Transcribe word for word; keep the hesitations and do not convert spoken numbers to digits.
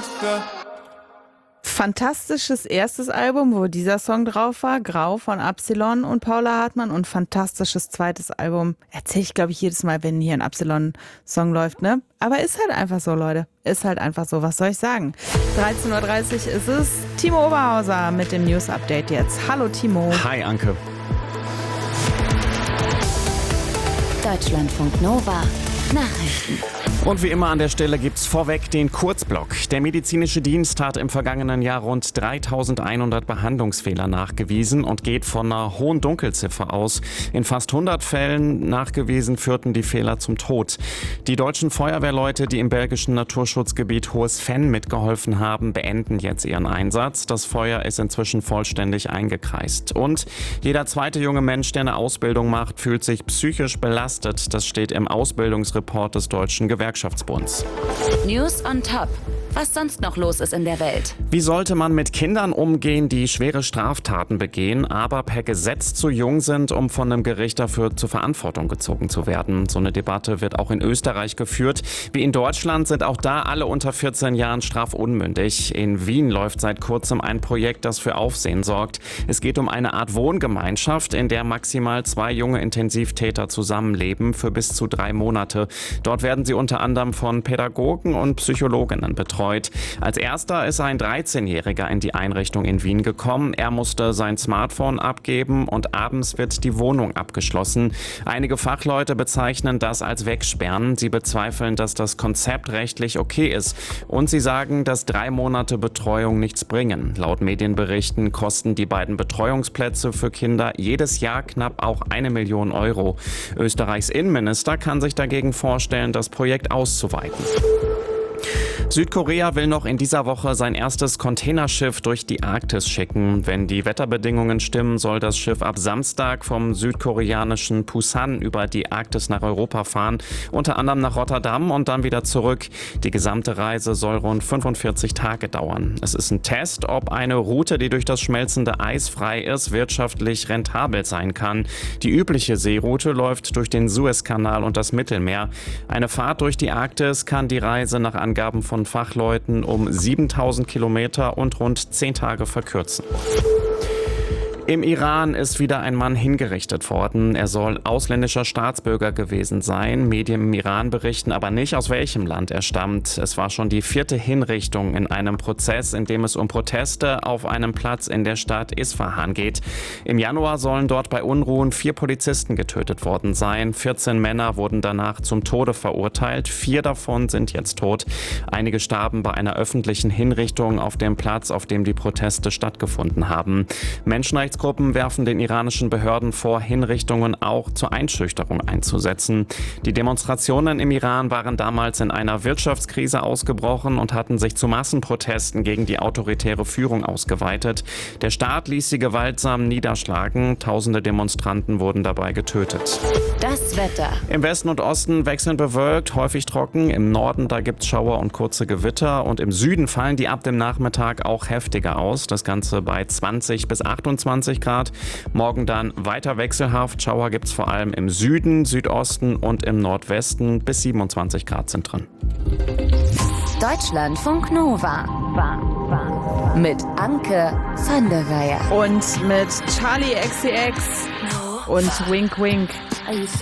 Fantastisches erstes Album, wo dieser Song drauf war, Grau von Absilon und Paula Hartmann, und fantastisches zweites Album. Erzähle ich, glaube ich, jedes Mal, wenn hier ein Absilon-Song läuft, ne? Aber ist halt einfach so, Leute. Ist halt einfach so. Was soll ich sagen? dreizehn Uhr dreißig ist es. Timo Oberhauser mit dem News-Update jetzt. Hallo, Timo. Hi, Anke. Deutschlandfunk Nova. Nachrichten. Und wie immer an der Stelle gibt's vorweg den Kurzblock. Der medizinische Dienst hat im vergangenen Jahr rund dreitausendeinhundert Behandlungsfehler nachgewiesen und geht von einer hohen Dunkelziffer aus. In fast hundert Fällen nachgewiesen führten die Fehler zum Tod. Die deutschen Feuerwehrleute, die im belgischen Naturschutzgebiet Hohes Venn mitgeholfen haben, beenden jetzt ihren Einsatz. Das Feuer ist inzwischen vollständig eingekreist. Und jeder zweite junge Mensch, der eine Ausbildung macht, fühlt sich psychisch belastet. Das steht im Ausbildungsreport des Deutschen Gewerkschaftsbunds. News on top. Was sonst noch los ist in der Welt. Wie sollte man mit Kindern umgehen, die schwere Straftaten begehen, aber per Gesetz zu jung sind, um von einem Gericht dafür zur Verantwortung gezogen zu werden? So eine Debatte wird auch in Österreich geführt. Wie in Deutschland sind auch da alle unter vierzehn Jahren strafunmündig. In Wien läuft seit kurzem ein Projekt, das für Aufsehen sorgt. Es geht um eine Art Wohngemeinschaft, in der maximal zwei junge Intensivtäter zusammenleben für bis zu drei Monate. Dort werden sie unter anderem von Pädagogen und Psychologinnen betreut. Als erster ist ein dreizehnjähriger in die Einrichtung in Wien gekommen. Er musste sein Smartphone abgeben und abends wird die Wohnung abgeschlossen. Einige Fachleute bezeichnen das als Wegsperren. Sie bezweifeln, dass das Konzept rechtlich okay ist. Und sie sagen, dass drei Monate Betreuung nichts bringen. Laut Medienberichten kosten die beiden Betreuungsplätze für Kinder jedes Jahr knapp auch eine Million Euro. Österreichs Innenminister kann sich dagegen vorstellen, das Projekt auszuweiten. Südkorea will noch in dieser Woche sein erstes Containerschiff durch die Arktis schicken. Wenn die Wetterbedingungen stimmen, soll das Schiff ab Samstag vom südkoreanischen Pusan über die Arktis nach Europa fahren, unter anderem nach Rotterdam und dann wieder zurück. Die gesamte Reise soll rund fünfundvierzig Tage dauern. Es ist ein Test, ob eine Route, die durch das schmelzende Eis frei ist, wirtschaftlich rentabel sein kann. Die übliche Seeroute läuft durch den Suezkanal und das Mittelmeer. Eine Fahrt durch die Arktis kann die Reise nach Angaben von Fachleuten um siebentausend Kilometer und rund zehn Tage verkürzen. Im Iran ist wieder ein Mann hingerichtet worden. Er soll ausländischer Staatsbürger gewesen sein. Medien im Iran berichten aber nicht, aus welchem Land er stammt. Es war schon die vierte Hinrichtung in einem Prozess, in dem es um Proteste auf einem Platz in der Stadt Isfahan geht. Im Januar sollen dort bei Unruhen vier Polizisten getötet worden sein. vierzehn Männer wurden danach zum Tode verurteilt. Vier davon sind jetzt tot. Einige starben bei einer öffentlichen Hinrichtung auf dem Platz, auf dem die Proteste stattgefunden haben. Menschenrechtsgruppen werfen den iranischen Behörden vor, Hinrichtungen auch zur Einschüchterung einzusetzen. Die Demonstrationen im Iran waren damals in einer Wirtschaftskrise ausgebrochen und hatten sich zu Massenprotesten gegen die autoritäre Führung ausgeweitet. Der Staat ließ sie gewaltsam niederschlagen. Tausende Demonstranten wurden dabei getötet. Das Wetter. Im Westen und Osten wechselnd bewölkt, häufig trocken. Im Norden, da gibt's Schauer und kurze Gewitter. Und im Süden fallen die ab dem Nachmittag auch heftiger aus. Das Ganze bei zwanzig bis achtundzwanzig Grad. Morgen dann weiter wechselhaft. Schauer gibt's vor allem im Süden, Südosten und im Nordwesten. Bis siebenundzwanzig Grad sind drin. Deutschlandfunk Nova. Mit Anke van der Weyer. Und mit Charlie X C X und Wink Wink.